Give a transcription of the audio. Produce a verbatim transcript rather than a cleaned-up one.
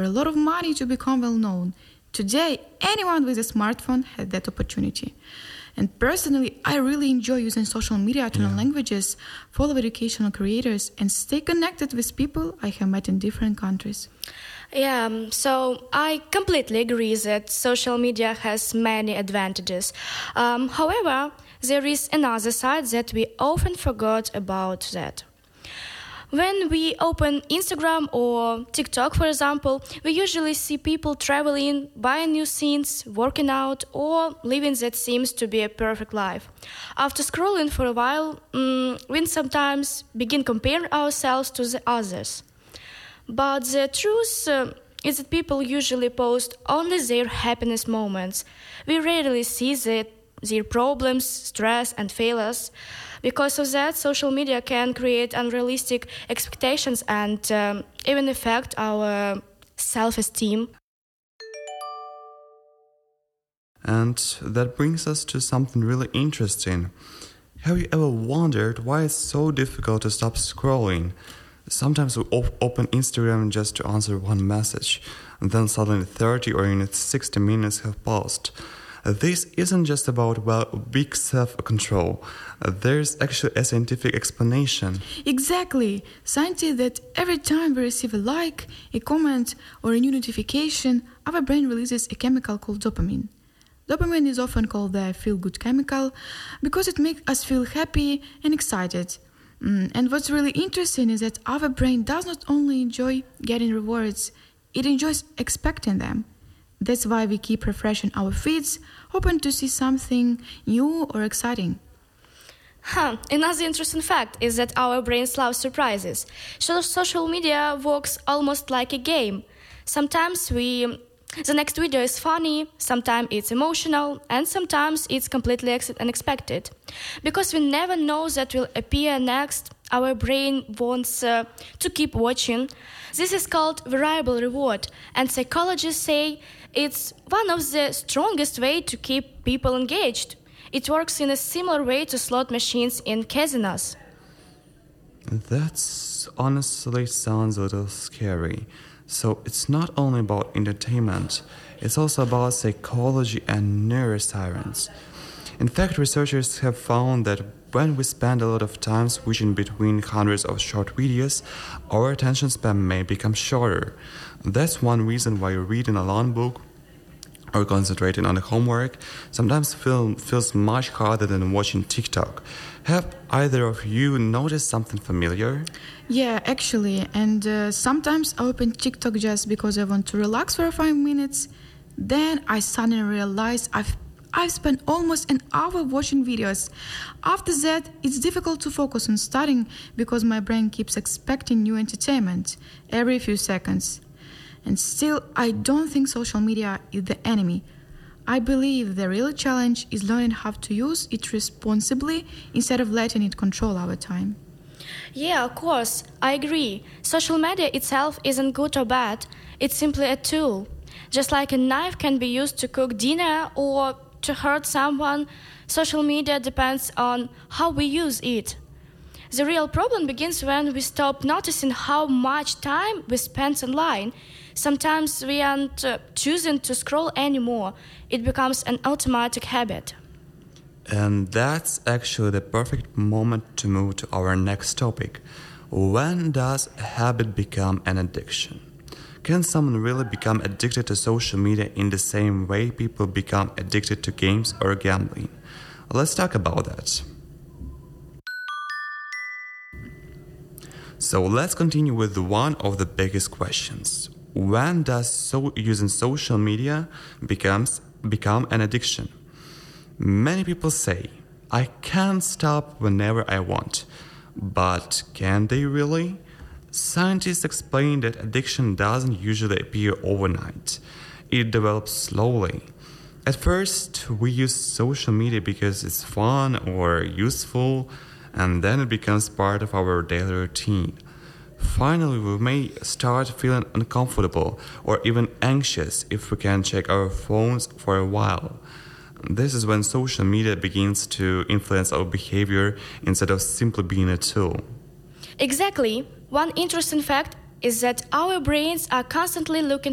or a lot of money to become well known. Today, anyone with a smartphone has that opportunity. And personally, I really enjoy using social media to learn Yeah. languages, follow educational creators, and stay connected with people I have met in different countries. Yeah, um, so I completely agree that social media has many advantages. Um, however, there is another side that we often forgot about that. When we open Instagram or TikTok, for example, we usually see people traveling, buying new things, working out, or living that seems to be a perfect life. After scrolling for a while, mm, we sometimes begin comparing ourselves to the others. But the truth uh, is that people usually post only their happiness moments. We rarely see the, their problems, stress, and failures. Because of that, social media can create unrealistic expectations and um, even affect our self-esteem. And that brings us to something really interesting. Have you ever wondered why it's so difficult to stop scrolling? Sometimes we op- open Instagram just to answer one message, and then suddenly thirty or even sixty minutes have passed. This isn't just about, well, weak self-control. There's actually a scientific explanation. Exactly. Scientists that every time we receive a like, a comment, or a new notification, our brain releases a chemical called dopamine. Dopamine is often called the feel-good chemical because it makes us feel happy and excited. Mm, and what's really interesting is that our brain does not only enjoy getting rewards, it enjoys expecting them. That's why we keep refreshing our feeds, hoping to see something new or exciting. Huh. Another interesting fact is that our brains love surprises. So social media works almost like a game. Sometimes we, the next video is funny, sometimes it's emotional, and sometimes it's completely ex- unexpected. Because we never know that will appear next, our brain wants uh, to keep watching. This is called variable reward, and psychologists say it's one of the strongest ways to keep people engaged. It works in a similar way to slot machines in casinos. That's honestly sounds a little scary. So it's not only about entertainment, it's also about psychology and neuroscience. In fact, researchers have found that when we spend a lot of time switching between hundreds of short videos, our attention span may become shorter. That's one reason why reading a long book or concentrating on the homework sometimes feel, feels much harder than watching TikTok. Have either of you noticed something familiar? Yeah, actually, and uh, sometimes I open TikTok just because I want to relax for five minutes. Then I suddenly realize I've I've spent almost an hour watching videos. After that, it's difficult to focus on studying because my brain keeps expecting new entertainment every few seconds. And still, I don't think social media is the enemy. I believe the real challenge is learning how to use it responsibly instead of letting it control our time. Yeah, of course, I agree. Social media itself isn't good or bad, it's simply a tool. Just like a knife can be used to cook dinner or to hurt someone, social media depends on how we use it. The real problem begins when we stop noticing how much time we spend online. Sometimes we aren't uh, choosing to scroll anymore. It becomes an automatic habit. And that's actually the perfect moment to move to our next topic. When does a habit become an addiction? Can someone really become addicted to social media in the same way people become addicted to games or gambling? Let's talk about that. So let's continue with one of the biggest questions. When does so using social media becomes become an addiction? Many people say, I can't stop whenever I want. But can they really? Scientists explain that addiction doesn't usually appear overnight. It develops slowly. At first, we use social media because it's fun or useful, and then it becomes part of our daily routine. Finally, we may start feeling uncomfortable or even anxious if we can't check our phones for a while. This is when social media begins to influence our behavior instead of simply being a tool. Exactly. One interesting fact is that our brains are constantly looking